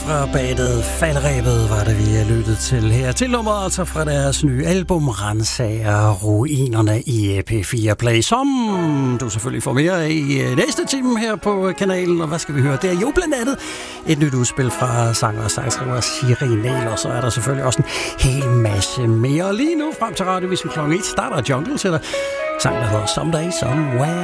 Fra bandet Falderebet var det, vi lyttede til her. Til nummeret altså fra deres nye album Ransager Ruinerne i P4 Play, som du selvfølgelig får mere i næste time her på kanalen. Og hvad skal vi høre? Det er jo blandt andet et nyt udspil fra sanger og sangskriver Siri Nail, og så er der selvfølgelig også en hel masse mere. Lige nu frem til radioavisen kl. 1 starter Jungle til dig. Sang, der hedder Someday Somewhere.